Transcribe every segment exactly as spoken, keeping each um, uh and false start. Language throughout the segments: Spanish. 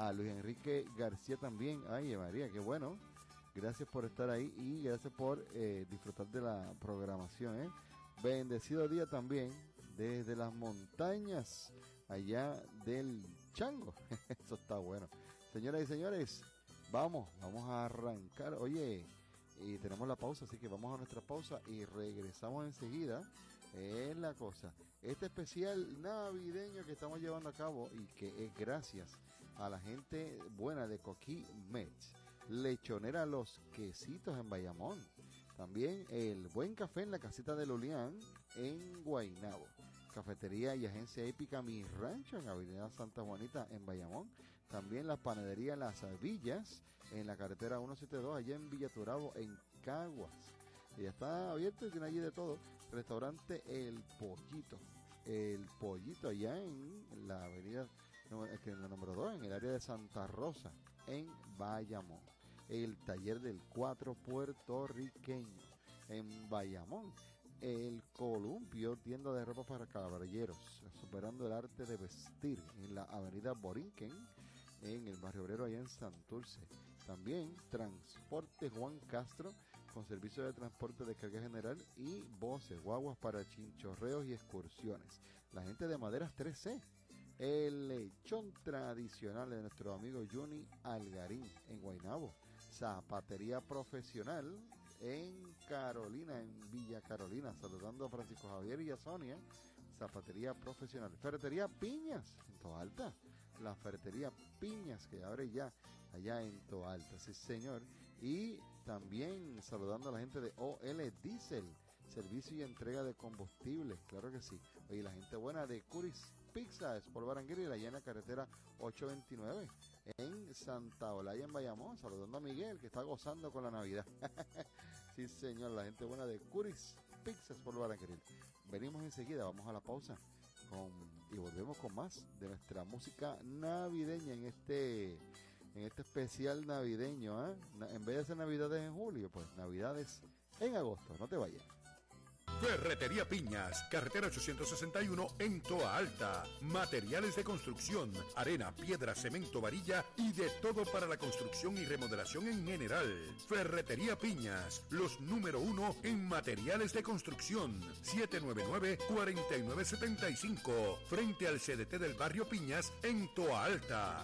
a Luis Enrique García también. Ay, María, qué bueno. Gracias por estar ahí y gracias por eh, disfrutar de la programación, ¿eh? Bendecido día también desde las montañas allá del Chango. Eso está bueno. Señoras y señores, vamos, vamos a arrancar. Oye, y tenemos la pausa, así que vamos a nuestra pausa y regresamos enseguida. Es la cosa. Este especial navideño que estamos llevando a cabo y que es gracias a la gente buena de Coquí Mets, Lechonera Los Quesitos en Bayamón. También el buen café en la casita de Lolián en Guaynabo. Cafetería y agencia Épica Mi Rancho en Avenida Santa Juanita en Bayamón. También la panadería Las Villas en la carretera ciento setenta y dos allá en Villa Turabo en Caguas. Y ya está abierto y tiene allí de todo. Restaurante El Pollito. El Pollito allá en la avenida, en la número dos, en el área de Santa Rosa en Bayamón. El taller del cuatro puertorriqueño en Bayamón. El Columpio, tienda de ropa para caballeros, superando el arte de vestir en la avenida Borinquen, en el barrio obrero allá en Santurce. También Transporte Juan Castro, con servicio de transporte de carga general y voces, guaguas para chinchorreos y excursiones. La gente de Maderas tres C. El lechón tradicional de nuestro amigo Johnny Algarín en Guaynabo. Zapatería Profesional en Carolina, en Villa Carolina, saludando a Francisco Javier y a Sonia. Zapatería Profesional. Ferretería Piñas en Toalta. La Ferretería Piñas que abre ya allá en Toalta, sí señor. Y también saludando a la gente de O L Diesel, servicio y entrega de combustibles, claro que sí. Oye, la gente buena de Curis Pizza por Baranguera y la llena carretera ochocientos veintinueve en Santa Olaya en Bayamón, saludando a Miguel que está gozando con la Navidad. Sí señor, la gente buena de Curis Pizzas por Baranguera. Venimos enseguida, vamos a la pausa con, y volvemos con más de nuestra música navideña en este en este especial navideño, ¿eh? En vez de hacer navidades en julio, pues navidades en agosto. No te vayas. Ferretería Piñas, carretera ochocientos sesenta y uno en Toa Alta. Materiales de construcción, arena, piedra, cemento, varilla y de todo para la construcción y remodelación en general. Ferretería Piñas, los número uno en materiales de construcción. siete nueve nueve, cuatro nueve siete cinco, frente al C D T del barrio Piñas en Toa Alta.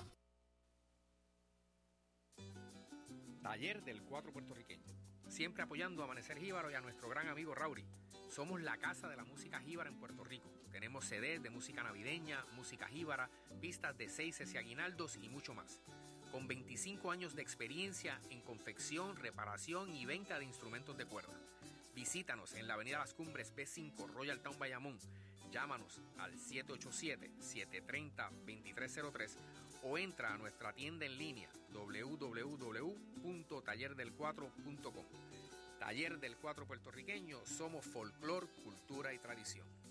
Taller del Cuatro Puertorriqueño. Siempre apoyando a Amanecer Jíbaro y a nuestro gran amigo Rauri. Somos la casa de la música jíbara en Puerto Rico. Tenemos C Ds de música navideña, música jíbara, pistas de seises y aguinaldos y mucho más. Con veinticinco años de experiencia en confección, reparación y venta de instrumentos de cuerda. Visítanos en la avenida Las Cumbres P cinco, Royal Town, Bayamón. Llámanos al siete ocho siete, siete tres cero, dos tres cero tres o entra a nuestra tienda en línea doble u doble u doble u punto taller del cuatro punto com. Taller del Cuatro Puertorriqueño, somos folclor, cultura y tradición.